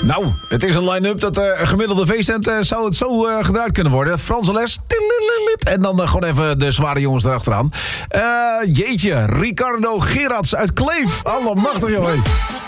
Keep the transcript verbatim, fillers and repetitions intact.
Nou, het is een line-up dat uh, een gemiddelde feesttent uh, zou het zo uh, gedraaid kunnen worden. Franse les. En dan uh, gewoon even de zware jongens erachteraan. Uh, jeetje, Ricardo Gerards uit Kleef. Allemachtig, joh.